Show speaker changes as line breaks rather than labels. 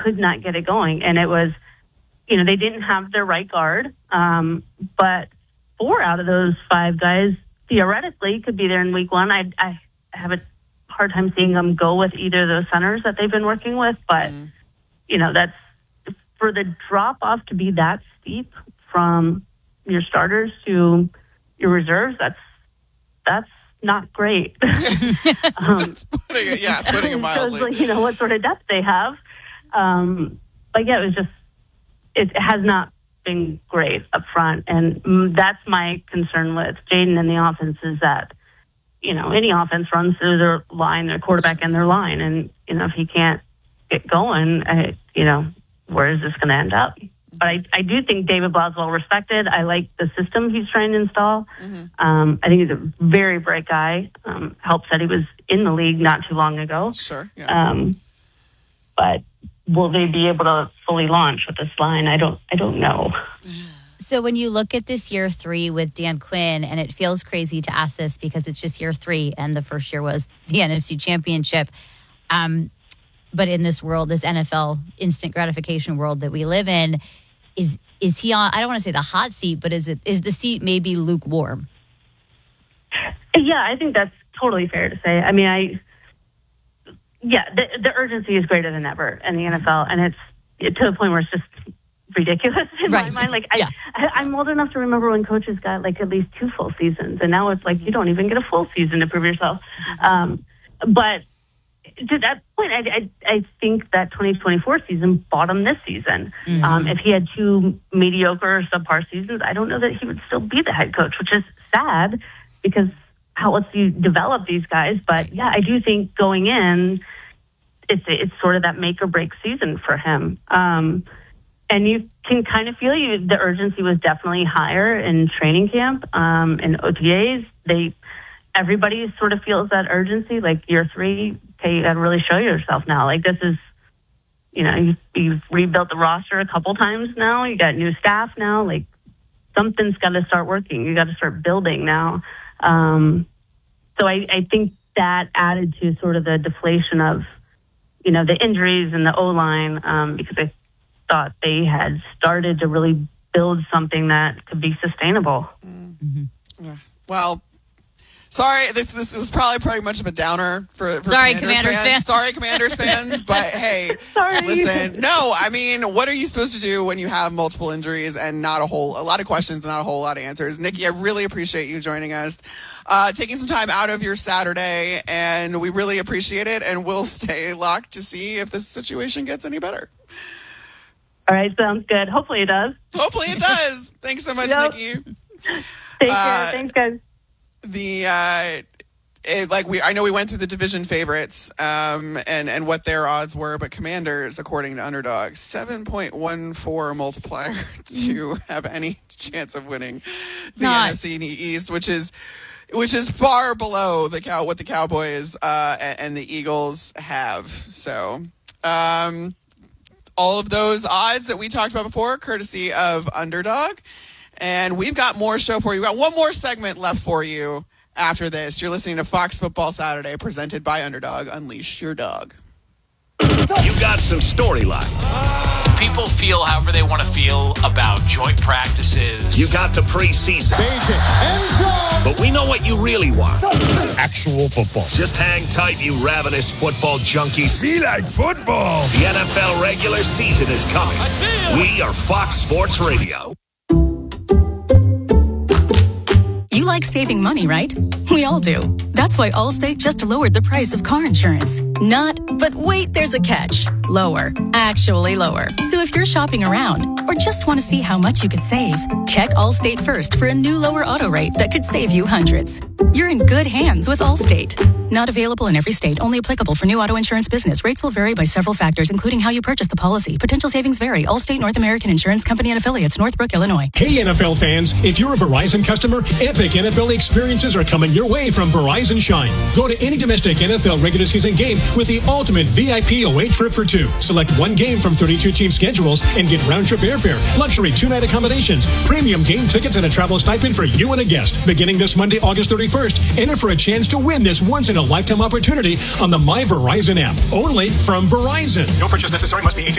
could not get it going. And it was, they didn't have their right guard. But 4 out of those 5 guys theoretically could be there in week 1. I have a hard time seeing them go with either of those centers that they've been working with. But, that's for the drop off to be that steep from your starters to your reserves. That's not great.
Putting it mildly.
Shows, what sort of depth they have. It has not been great up front. And that's my concern with Jayden and the offense is that, any offense runs through their line, their quarterback and their line. And, if he can't get going, where is this going to end up? But I do think David Blau's well respected. I like the system he's trying to install. I think he's a very bright guy. Helps that he was in the league not too long ago.
Sure. Yeah.
But will they be able to fully launch with this line? I don't know.
So when you look at this year 3 with Dan Quinn, and it feels crazy to ask this because it's just year 3 and the first year was the NFC Championship. But in this world, this NFL instant gratification world that we live in, is he on, I don't want to say the hot seat, but is the seat maybe lukewarm?
Yeah, I think that's totally fair to say. I mean, the urgency is greater than ever in the NFL, and it's to the point where it's just ridiculous in my mind. I'm old enough to remember when coaches got at least 2 full seasons, and now it's you don't even get a full season to prove yourself. But to that point, I think that 2024 season bought him this season. If he had 2 mediocre or subpar seasons, I don't know that he would still be the head coach, which is sad because how else do you develop these guys? But yeah, I do think going in, it's sort of that make or break season for him. And you can kind of feel the urgency was definitely higher in training camp, in OTAs. Everybody sort of feels that urgency, year 3, okay, you got to really show yourself now. This is, you've rebuilt the roster a couple times now. You got new staff now. Something's got to start working. You got to start building now. So I think that added to sort of the deflation of, the injuries and the O-line, because I thought they had started to really build something that could be sustainable.
Yeah. Well, sorry, this was probably pretty much of a downer for
Sorry, Commanders fans.
Sorry, Commanders fans. But hey, listen, no, I mean, what are you supposed to do when you have multiple injuries and not a lot of questions, not a whole lot of answers? Nikki, I really appreciate you joining us, taking some time out of your Saturday, and we really appreciate it, and we'll stay locked to see if this situation gets any better.
All right, sounds good. Hopefully it does.
Hopefully it does. Thanks so much, Nikki.
Take care. Thanks, guys.
I know we went through the division favorites and what their odds were, but Commanders, according to Underdog, 7.14 multiplier to have any chance of winning the NFC East, which is far below what the Cowboys and the Eagles have. So all of those odds that we talked about before, courtesy of Underdog. And we've got more show for you. We've got one more segment left for you after this. You're listening to Fox Football Saturday, presented by Underdog. Unleash your dog.
You got some storylines.
People feel however they want to feel about joint practices.
You got the preseason. But we know what you really want.
Actual football.
Just hang tight, you ravenous football junkies.
Be like football.
The NFL regular season is coming. We are Fox Sports Radio.
You like saving money, right? We all do. That's why Allstate just lowered the price of car insurance. But wait, there's a catch. Lower. Actually lower. So if you're shopping around or just want to see how much you could save, check Allstate first for a new lower auto rate that could save you hundreds. You're in good hands with Allstate. Not available in every state. Only applicable for new auto insurance business. Rates will vary by several factors, including how you purchase the policy. Potential savings vary. Allstate North American Insurance Company and Affiliates, Northbrook, Illinois.
Hey, NFL fans. If you're a Verizon customer, epic NFL experiences are coming your way from Verizon Shine. Go to any domestic NFL regular season game with the ultimate VIP away trip for 2. Select one game from 32 team schedules and get round-trip airfare, luxury 2-night accommodations, premium game tickets, and a travel stipend for you and a guest. Beginning this Monday, August 31st, enter for a chance to win this once-in-a-lifetime opportunity on the My Verizon app. Only from Verizon. No purchase necessary. Must be 18